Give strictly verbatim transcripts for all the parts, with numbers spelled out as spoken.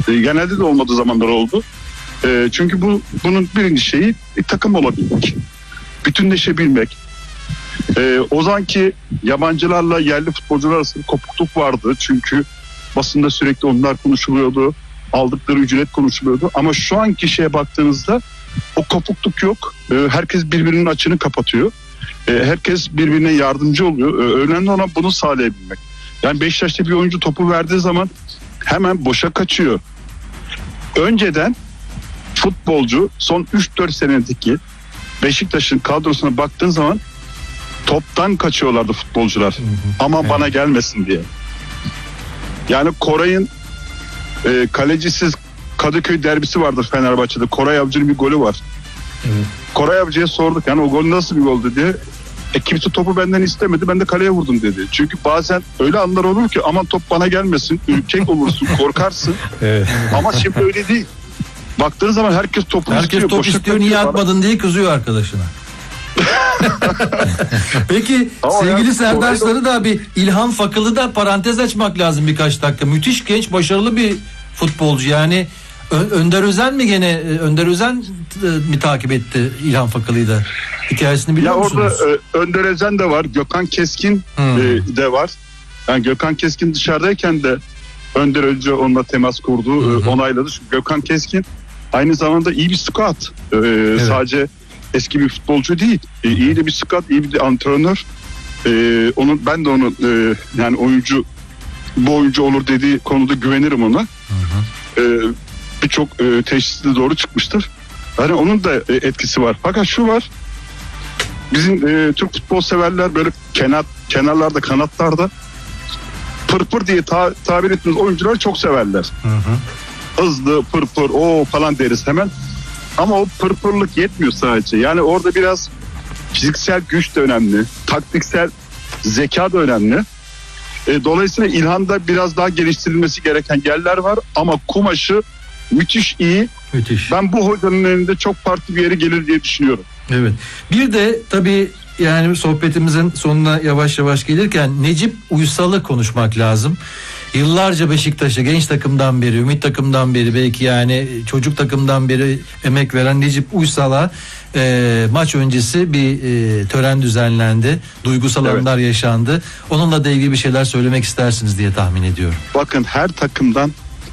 E, genelde de olmadığı zamanlar oldu. E, çünkü bu bunun birinci şeyi e, takım olabilmek. Bütünleşebilmek. E, o zamanki yabancılarla yerli futbolcular arasında kopukluk vardı. Çünkü basında sürekli onlar konuşuluyordu. Aldıkları ücret konuşuluyordu. Ama şu anki şeye baktığınızda o kopukluk yok. E, herkes birbirinin açığını kapatıyor. E, herkes birbirine yardımcı oluyor. E, önemli olan bunu sağlayabilmek. Yani Beşiktaş'ta bir oyuncu topu verdiği zaman hemen boşa kaçıyor. Önceden futbolcu son üç dört senedeki Beşiktaş'ın kadrosuna baktığın zaman toptan kaçıyorlardı futbolcular. Hı hı. Ama evet. Bana gelmesin diye. Yani Koray'ın e, kalecisiz Kadıköy derbisi vardır Fenerbahçe'de. Koray Avcı'nın bir golü var. Evet. Koray Avcı'ya sorduk yani o gol nasıl bir goldü diye. E, kimse topu benden istemedi, ben de kaleye vurdum dedi. Çünkü bazen öyle anlar olur ki aman top bana gelmesin, ürkek olursun, korkarsın. Evet. Ama şimdi öyle değil. Baktığın zaman herkes topu herkes istiyor. Herkes top istiyor, niye atmadın diye kızıyor arkadaşına. Peki ama sevgili ya, Serdar Sarı da bir İlhan Fakıl'ı da parantez açmak lazım birkaç dakika. Müthiş genç, başarılı bir futbolcu. Yani Ö- Önder Özen mi gene Önder Özen mi takip etti İlhan Fakıl'ı da? Hikayesini biliyor ya musunuz? Orada e, Önder Özen de var, Gökhan Keskin hmm. e, de var. Yani Gökhan Keskin dışarıdayken de Önder önce onunla temas kurdu, e, onayladı. Çünkü Gökhan Keskin aynı zamanda iyi bir scout. E, evet. Sadece eski bir futbolcu değil. E, iyi de bir scout, iyi bir antrenör. E, onun ben de onu e, yani oyuncu bu oyuncu olur dediği konuda güvenirim ona. Hı hı. E, Birçok e, teşhisle doğru çıkmıştır. Yani onun da e, etkisi var. Fakat şu var. Bizim e, Türk futbol severler böyle kenar kenarlarda, kanatlarda pırpır diye ta, tabir ettiğimiz oyuncuları çok severler. Hı hı. Hızlı, pırpır, o falan deriz hemen. Ama o pırpırlık yetmiyor sadece. Yani orada biraz fiziksel güç de önemli. Taktiksel zeka da önemli. E, dolayısıyla İlhan'da biraz daha geliştirilmesi gereken yerler var. Ama kumaşı müthiş iyi. Müthiş. Ben bu hocanın elinde çok farklı bir yere gelir diye düşünüyorum. Evet. Bir de tabii yani sohbetimizin sonuna yavaş yavaş gelirken Necip Uysal'ı konuşmak lazım. Yıllarca Beşiktaş'a genç takımdan beri, ümit takımdan beri, belki yani çocuk takımdan beri emek veren Necip Uysal'a e, maç öncesi bir e, tören düzenlendi. Duygusal evet. anlar yaşandı. Onunla da ilgili bir şeyler söylemek istersiniz diye tahmin ediyorum. Bakın her takımdan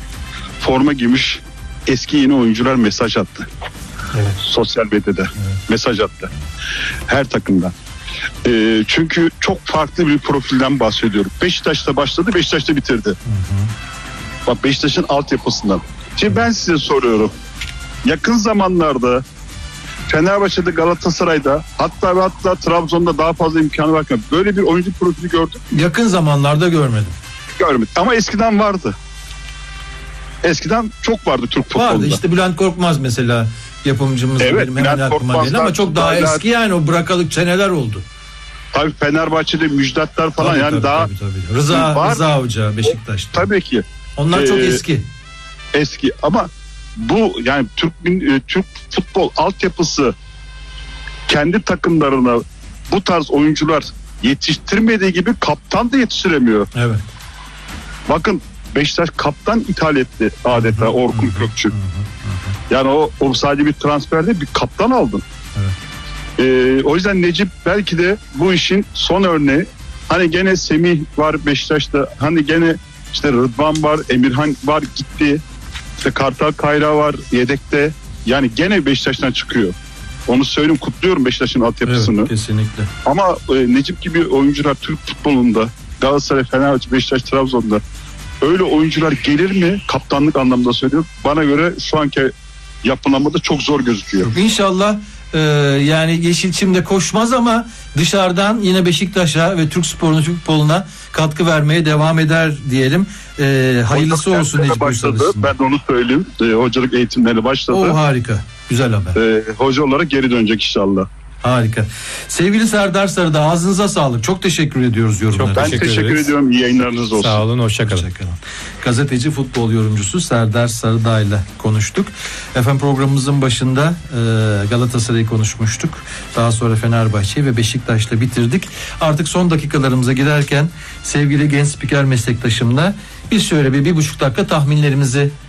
forma giymiş eski yeni oyuncular mesaj attı. Evet. Sosyal medyada evet. mesaj attı. Her takımdan. E, çünkü çok farklı bir profilden bahsediyorum. Beşiktaş'ta başladı, Beşiktaş'ta bitirdi. Hı hı. Bak Beşiktaş'ın altyapısından. Şimdi ben size soruyorum. Yakın zamanlarda Fenerbahçe'de, Galatasaray'da, hatta ve hatta Trabzon'da daha fazla imkanı varken böyle bir oyuncu profili gördük. Yakın zamanlarda görmedim. Görmedim. Ama eskiden vardı. Eskiden çok vardı Türk futbolunda. Vardı işte Bülent Korkmaz mesela. Yapımcımız evet, benim hemen aklıma geldi ama çok daha eski yani o bırakalık seneler oldu. Tabii Fenerbahçe'de Müjdatlar falan tabii, yani tabii, daha tabii, tabii. Rıza var. Rıza Hoca Beşiktaş'ta. Tabii ki. Onlar ee, çok eski. Eski ama bu yani Türk Türk futbol altyapısı kendi takımlarına bu tarz oyuncular yetiştirmediği gibi kaptan da yetiştiremiyor. Evet. Bakın Beşiktaş kaptan ithal etti adeta Orkun Kökçü. Yani o, o sadece bir transfer değil, bir kaptan aldın. Evet. Ee, o yüzden Necip belki de bu işin son örneği. Hani gene Semih var Beşiktaş'ta. Hani gene işte Rıdvan var, Emirhan var gitti. İşte Kartal Kayra var yedekte. Yani gene Beşiktaş'tan çıkıyor. Onu söyleyeyim, kutluyorum Beşiktaş'ın altyapısını. Evet, kesinlikle. Ama e, Necip gibi oyuncular Türk futbolunda, Galatasaray, Fenerbahçe, Beşiktaş, Trabzon'da öyle oyuncular gelir mi? Kaptanlık anlamda söylüyorum. Bana göre şu anki yapılanmada çok zor gözüküyor. İnşallah e, yani Yeşilçim'de koşmaz ama dışarıdan yine Beşiktaş'a ve Türk sporuna, Türk futboluna katkı vermeye devam eder diyelim. E, hayırlısı Hocalık olsun Necip başladı. Ben de onu söyleyeyim. E, hocalık eğitimleri başladı. O harika. Güzel haber. E, hoca olarak geri dönecek inşallah. Harika. Sevgili Serdar Sarı'da ağzınıza sağlık. Çok teşekkür ediyoruz yorumlarınız. Ben teşekkür, teşekkür ediyorum. İyi yayınlarınız olsun. Sağ olun. Hoşçakalın. Hoşça Gazeteci, futbol yorumcusu Serdar Sarıdağ ile konuştuk. Efendim programımızın başında e, Galatasaray'ı konuşmuştuk. Daha sonra Fenerbahçe ve Beşiktaş'la bitirdik. Artık son dakikalarımıza giderken sevgili genç spiker meslektaşımla biz şöyle bir bir buçuk dakika tahminlerimizi